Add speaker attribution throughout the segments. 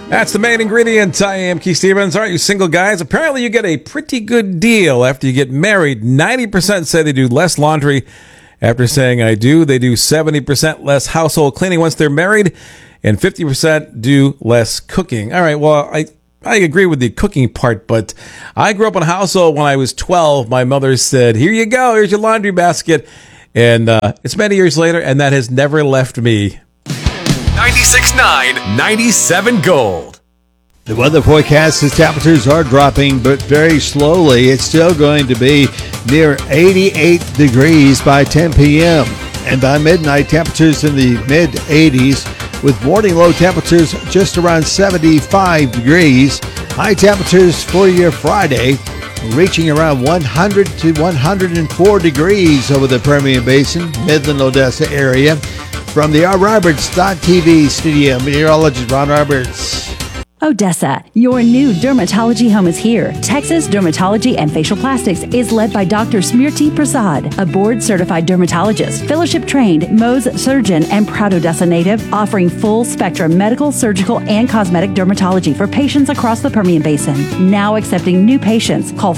Speaker 1: That's the main ingredient. I am Keith Stevens. All right, you single guys, apparently you get a pretty good deal after you get married. 90% say they do less laundry after saying I do. They do 70% less household cleaning once they're married, and 50% do less cooking. All right, well, I agree with the cooking part, but I grew up in a household when I was 12. My mother said, here you go, here's your laundry basket. And it's many years later, and that has never left me.
Speaker 2: 96.9, 97 Gold.
Speaker 3: The weather forecast is temperatures are dropping, but very slowly. It's still going to be near 88 degrees by 10 p.m. And by midnight, temperatures in the mid-80s, with morning low temperatures just around 75 degrees. High temperatures for your Friday, reaching around 100 to 104 degrees over the Permian Basin, Midland, Odessa area. From the RRoberts.tv studio, meteorologist Ron Roberts.
Speaker 4: Odessa, your new dermatology home is here. Texas Dermatology and Facial Plastics is led by Dr. Smriti Prasad, a board-certified dermatologist, fellowship-trained Mohs surgeon, and proud Odessa native, offering full-spectrum medical, surgical, and cosmetic dermatology for patients across the Permian Basin. Now accepting new patients. Call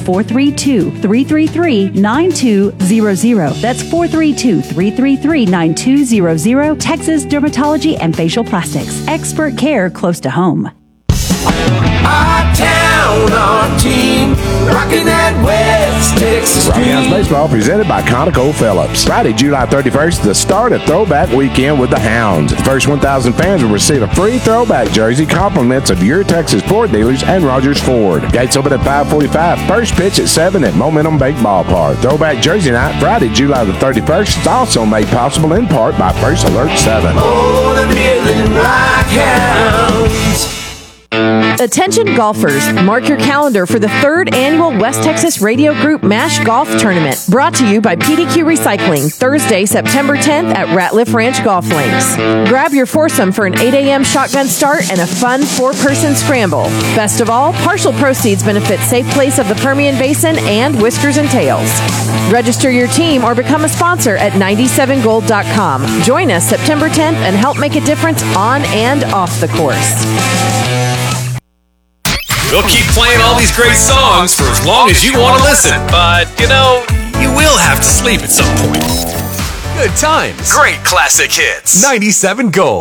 Speaker 4: 432-333-9200. That's 432-333-9200. Texas Dermatology and Facial Plastics. Expert care close to home.
Speaker 5: Our town, our team, rocking that West Texas
Speaker 6: Rocky Mountain
Speaker 5: dream.
Speaker 6: Baseball presented by Conoco Phillips. Friday, July 31st, the start of Throwback Weekend with the Hounds. The first 1,000 fans will receive a free throwback jersey, compliments of your Texas Ford dealers and Rogers Ford. Gates open at 5:45. First pitch at 7 at Momentum Bank Ballpark. Throwback Jersey Night, Friday, July the 31st, is also made possible in part by First Alert 7.
Speaker 5: Oh, the Midland Rock Hounds.
Speaker 7: Attention golfers, mark your calendar for the 3rd annual West Texas Radio Group MASH Golf Tournament, brought to you by PDQ Recycling, Thursday, September 10th at Ratliff Ranch Golf Links. Grab your foursome for an 8 a.m. shotgun start and a fun 4-person scramble. Best of all, partial proceeds benefit Safe Place of the Permian Basin and Whiskers and Tails. Register your team or become a sponsor at 97gold.com. Join us September 10th and help make a difference on and off the course.
Speaker 2: We'll keep playing all these great songs for as long as you want to listen. But, you will have to sleep at some point. Good times. Great classic hits. 97 Gold.